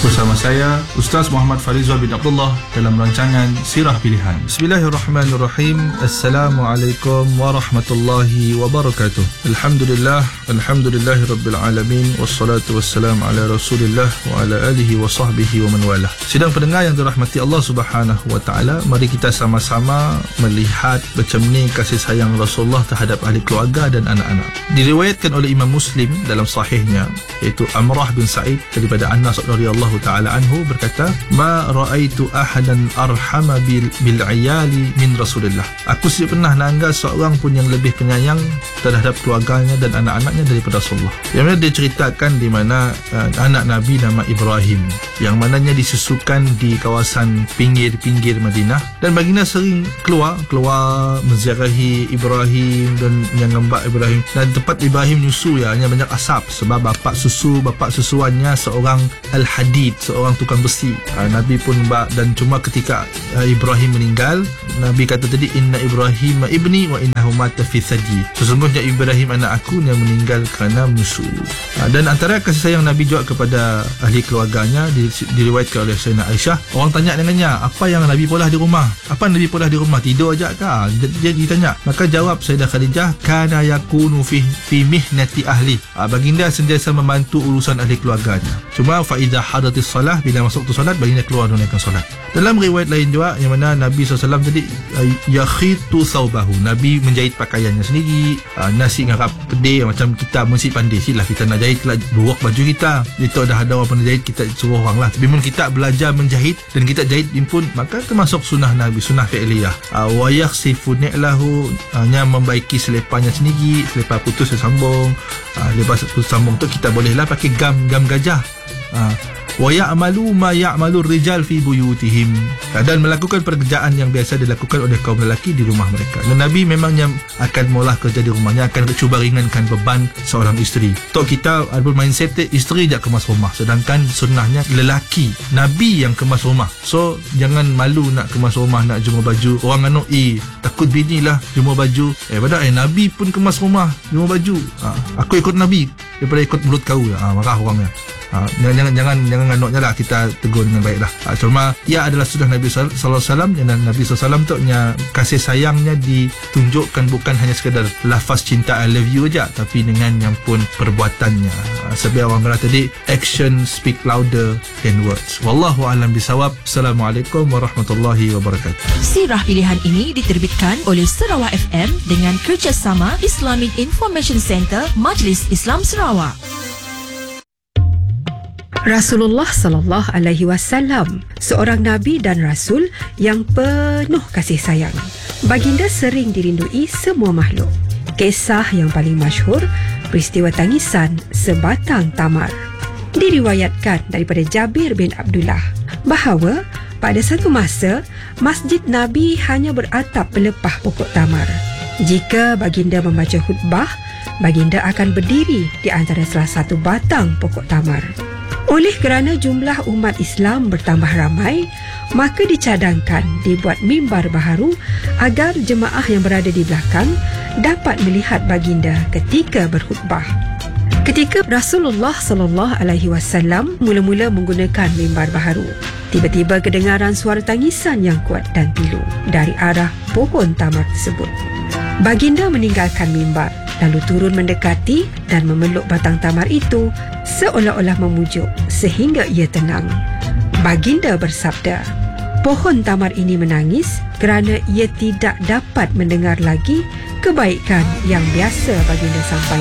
Bersama saya Ustaz Muhammad Farizal bin Abdullah dalam rancangan Sirah Pilihan. Bismillahirrahmanirrahim. Assalamualaikum warahmatullahi wabarakatuh. Alhamdulillahirabbil alamin, wassalatu wassalamu ala Rasulillah wa ala alihi wa sahbihi wa man walah. Sidang pendengar yang dirahmati Allah Subhanahu wa taala, mari kita sama-sama melihat macam ni kasih sayang Rasulullah terhadap ahli keluarga dan anak-anak. Diriwayatkan oleh Imam Muslim dalam sahihnya, iaitu Amrah bin Sa'id daripada Anas radhiyallahu ta'ala anhu berkata, ma ra'aitu ahadan arhama bil iyali min Rasulillah. Aku tidak pernah nanggap seorang pun yang lebih penyayang terhadap keluarganya dan anak-anaknya daripada Rasulullah. Yang mana dia ceritakan di mana anak Nabi nama Ibrahim, yang mananya disusukan di kawasan pinggir-pinggir Madinah, dan baginda sering keluar menziarahi Ibrahim dan menyambut Ibrahim. Dan tempat Ibrahim nyusu hanya banyak asap sebab bapak susuannya seorang al-hadid, seorang tukang besi. Nabi pun dan cuma ketika Ibrahim meninggal, Nabi kata tadi, inna Ibrahim ibni wa innahu mata fi thadi. Sesungguhnya Ibrahim anak aku yang meninggal kerana menyusu. Dan antara kasih sayang Nabi juga kepada ahli keluarganya diriwayatkan oleh Sayyidina Aisyah. Orang tanya dengannya, apa yang Nabi polah di rumah? Apa Nabi polah di rumah? Tidur aja kah? Dia ditanya. Maka jawab Sayyidah Khadijah, kana yakunu fi mihnati ahli. Baginda sentiasa membantu urusan ahli keluarganya. Cuma fa idza hadatis salah, bila masuk waktu solat, baginda keluar menunaikan solat. Dalam riwayat lain juga yang mana Nabi SAW tadi yakhitu thawbahu, Nabi menjahit pakaiannya sendiri. Nasi ngarap pedih macam kita mesti pandai silah, kita nak jahit lah buak baju kita. Itu ada orang pandai jahit, kita suruh orang lah. Tapi kita belajar menjahit dan kita jahit pun, maka termasuk sunnah Nabi, sunnah fi'liyah. Wa yakhsifu ni'lahu, hanya membaiki seleparnya sendiri. Selepar putus sambung, lepas putus sambung tu kita bolehlah pakai gam gajah. Wa ya'malu ma ya'malu rijal fi buyutihim, dan melakukan pekerjaan yang biasa dilakukan oleh kaum lelaki di rumah mereka. Dan Nabi memangnya akan mula kerja di rumahnya, akan cuba ringankan beban seorang isteri. Tok kita ada mindset isteri je kemas rumah, sedangkan sunnahnya lelaki, Nabi yang kemas rumah. So jangan malu nak kemas rumah, nak jemur baju. Orang takut bini lah jemur baju. Padahal Nabi pun kemas rumah, jemur baju. Aku ikut Nabi daripada ikut mulut kau. Marah orangnya. Jangan nganoknya lah, kita tegur dengan baik lah. Cuma ia adalah sunnah Nabi sallallahu alaihi wasallam, dan Nabi sallallahu alaihi wasallam tu kasih sayangnya ditunjukkan bukan hanya sekadar lafaz cinta I love you aja, tapi dengan yang pun perbuatannya. Sebab orang berkata tadi, action speak louder than words. Wallahu a'lam bisawab. Assalamualaikum warahmatullahi wabarakatuh. Sirah pilihan ini diterbitkan oleh Sarawak FM dengan kerjasama Islamic Information Center Majlis Islam Sarawak. Rasulullah sallallahu alaihi wasallam, seorang nabi dan rasul yang penuh kasih sayang. Baginda sering dirindui semua makhluk. Kisah yang paling masyhur, peristiwa tangisan sebatang tamar. Diriwayatkan daripada Jabir bin Abdullah bahawa pada satu masa masjid Nabi hanya beratap pelepah pokok tamar. Jika baginda membaca khutbah, baginda akan berdiri di antara salah satu batang pokok tamar. Oleh kerana jumlah umat Islam bertambah ramai, maka dicadangkan dibuat mimbar baharu agar jemaah yang berada di belakang dapat melihat baginda ketika berkhutbah. Ketika Rasulullah sallallahu alaihi wasallam mula-mula menggunakan mimbar baharu, tiba-tiba kedengaran suara tangisan yang kuat dan pilu dari arah pohon tamar tersebut. Baginda meninggalkan mimbar, lalu turun mendekati dan memeluk batang tamar itu seolah-olah memujuk sehingga ia tenang. Baginda bersabda, pohon tamar ini menangis kerana ia tidak dapat mendengar lagi kebaikan yang biasa baginda sampaikan.